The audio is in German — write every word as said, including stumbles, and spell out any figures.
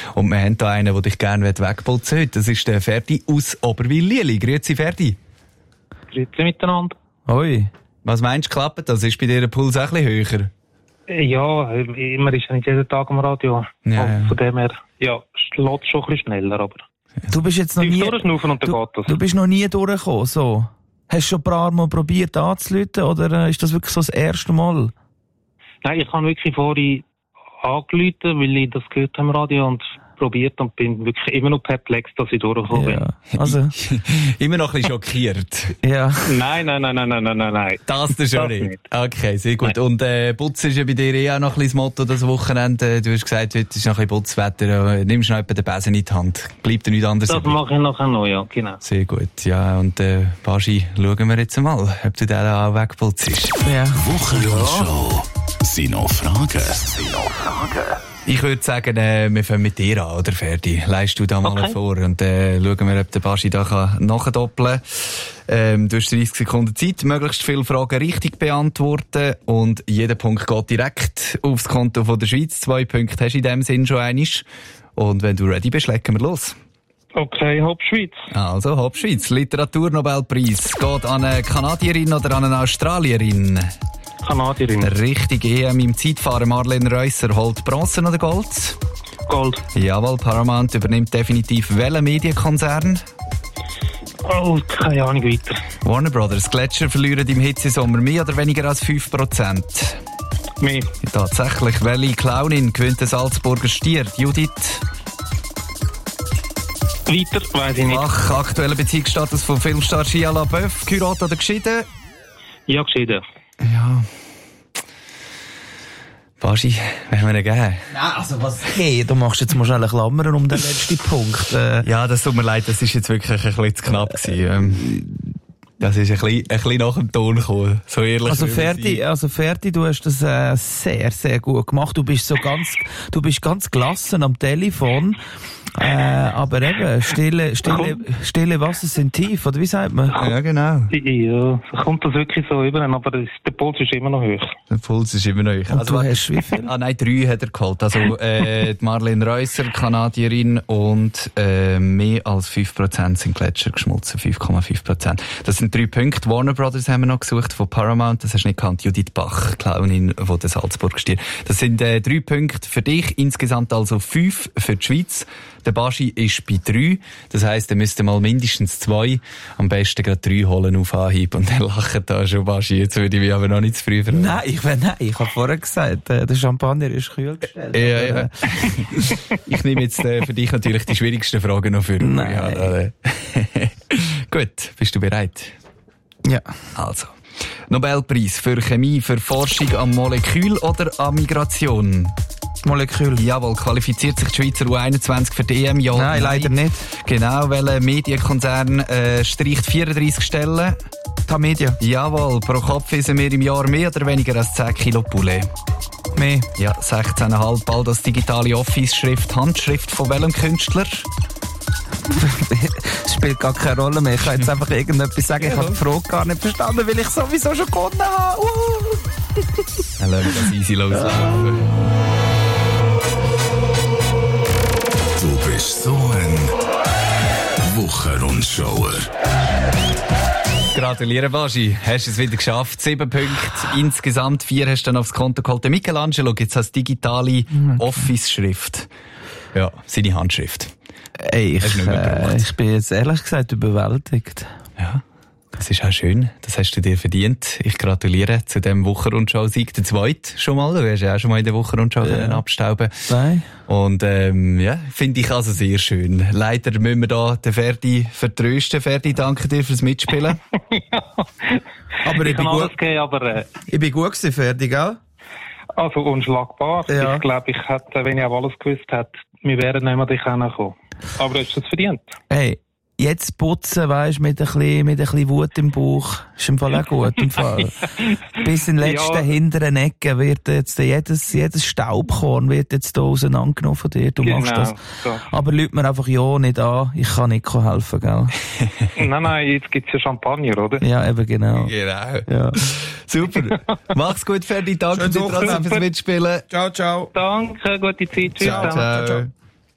Und wir haben da einen, der dich gerne wegputzen will. Das ist der Ferdi aus Oberwil-Lieli. Grüezi, Ferdi. Grüezi miteinander. Hoi. Was meinst du, klappt das? Ist bei dir der Puls auch ein bisschen höher? Ja, immer ist ja nicht jeden Tag am Radio. Ja, ja. Von dem her, ja, schlägt schon ein bisschen schneller, aber... Du bist jetzt noch nie... Und dann du, geht das. du bist noch nie durchgekommen, so? Hast du schon ein paar Mal probiert anzurufen, oder ist das wirklich so das erste Mal? Nein, ich habe wirklich vorhin angerufen, weil ich das gehört habe im Radio und probiert und bin wirklich immer noch perplex, dass ich durchgekommen bin. Ja, also... immer noch ein bisschen schockiert. Ja. Nein, nein, nein, nein, nein, nein, nein, nein. Das ist schon nicht. nicht. Okay, sehr gut. Nein. Und äh, Putzen ist ja bei dir eh auch noch ein bisschen das Motto, das Wochenende. Du hast gesagt, heute ist noch ein bisschen Putzwetter. Nimmst du noch etwa den Besen in die Hand? Bleibt dir nichts anderes? Das mache ich nachher noch, ja, genau. Sehr gut. Ja, und äh, Baschi, schauen wir jetzt mal, ob du den auch wegputzt. Ja. Wochenrundshow. Sind noch Fragen? Sind noch Fragen? Ich würde sagen, äh, wir fangen mit dir an, oder Ferdi? Leist du da mal okay. vor und äh, schauen wir, ob der Baschi da kann nachdoppeln kann. Ähm, du hast dreißig Sekunden Zeit, möglichst viele Fragen richtig beantworten und jeder Punkt geht direkt aufs Konto von der Schweiz. Zwei Punkte hast du in dem Sinn schon einig. Und wenn du ready bist, legen wir los. Okay, Hopp Schweiz. Also, Hopp Schweiz. Literaturnobelpreis. Geht an eine Kanadierin oder an eine Australierin? Kanadierin. Richtig, E M im Zeitfahren. Marlene Reusser holt Bronze oder Gold? Gold. Jawohl, Paramount übernimmt definitiv welchen Medienkonzern? Oh, keine Ahnung weiter. Warner Brothers. Gletscher verlieren im Hitzesommer mehr oder weniger als fünf Prozent? Mehr. Tatsächlich. Welche Clownin gewinnt den Salzburger Stier? Judith? Weiter, weiss ich nicht. Ach, aktueller Beziehungsstatus von Filmstar Shia LaBeouf. Geheiratet oder geschieden? Ja, geschieden. Ja. Baschi, werden wir ihn geben? Nein, also was? Hey, du machst jetzt mal schnell Klammern um den letzten Punkt. Äh. Ja, das tut mir leid, das ist jetzt wirklich ein bisschen zu knapp gewesen. Ähm, das ist ein bisschen, ein bisschen nach dem Ton gekommen. So ehrlich. Also Ferdi, also Ferdi, du hast das äh, sehr, sehr gut gemacht. Du bist so ganz, du bist ganz gelassen am Telefon. Äh, aber eben, stille, stille, stille Wasser sind tief, oder wie sagt man? Ja, genau. Ja, kommt das wirklich so über, aber das, der Puls ist immer noch hoch. Der Puls ist immer noch hoch. Und also, du hast wie viel? Ah nein, drei hat er geholt. Also äh, die Marlene Reusser, Kanadierin, und äh, mehr als fünf Prozent sind Gletscher geschmolzen, fünf Komma fünf Prozent. Das sind drei Punkte. Warner Brothers haben wir noch gesucht, von Paramount, das hast du nicht gekannt. Judith Bach, Clownin von der Salzburg Stier. Das sind äh, drei Punkte für dich, insgesamt also fünf für die Schweiz. Der Baschi ist bei drei. Das heisst, er müsste mal mindestens zwei, am besten gerade drei holen auf Anhieb. Und dann lacht da schon Baschi. Jetzt würde ich mich aber noch nicht zu früh freuen. Nein, ich, nein, ich habe vorher gesagt, äh, der Champagner ist kühl gestellt. Ja, ja. Ich nehme jetzt äh, für dich natürlich die schwierigsten Fragen noch für. Nein. Ja, äh. Gut, bist du bereit? Ja. Also. Nobelpreis für Chemie, für Forschung am Molekül oder an Migration? Molekül. Jawohl, qualifiziert sich die Schweizer U einundzwanzig für die E M? Ja, nein, nein, leider nicht. Genau, welcher Medienkonzern äh, streicht vierunddreissig Stellen? Tamedia. Jawohl, pro Kopf essen wir im Jahr mehr oder weniger als zehn Kilo Poulet? Mehr. Ja, sechzehn Komma fünf bald als digitale Office-Schrift. Handschrift von welchem Künstler? Es spielt gar keine Rolle mehr. Ich kann jetzt einfach irgendetwas sagen. Ich habe die Frage gar nicht verstanden, weil ich sowieso schon gewonnen habe. Uh. Dann lassen wir das easy loslaufen. Du bist so ein Wochenrundschauer. Gratuliere, Baschi. Hast es wieder geschafft. Sieben Punkte. Insgesamt vier hast du dann aufs Konto geholt. Der Michelangelo gibt es als digitale Office-Schrift. Ja, seine Handschrift. Ey, ich, äh, ich bin jetzt ehrlich gesagt überwältigt. Ja, das ist auch schön. Das hast du dir verdient. Ich gratuliere zu dem Wochenrundschau-Sieg. Der zweite schon mal. Du hast ja auch schon mal in der Wochenrundschau ja. abstauben. Nein. Und ähm, ja, finde ich also sehr schön. Leider müssen wir da den Ferdi vertrösten. Ferdi, danke dir fürs Mitspielen. Ja. Aber ich, ich bin gut. Geben, aber, äh, ich bin gut gewesen, Ferdi, gell? Also unschlagbar. Ja. Ich glaube, ich hätte, wenn ich auch alles gewusst hätte, wir wären nicht mehr dich hingekommen. Aber du hast es verdient. Hey, jetzt putzen, weisst, mit ein bisschen, mit ein bisschen Wut im Bauch, ist im Fall auch gut, im Fall. Bis in den letzten ja. hinteren Ecken wird jetzt jedes, jedes Staubkorn wird jetzt da auseinandergenommen von dir. Du genau, machst das. So. Aber lüt mir einfach ja nicht an, ich kann nicht helfen, gell? Nein, nein, jetzt gibt's ja Champagner, oder? Ja, eben genau. Genau. Ja. Super. Mach's gut, Ferdi. Danke dir trotzdem fürs Mitspielen. Ciao, ciao. Danke, gute Zeit. Tschüss. Ciao, ciao. ciao.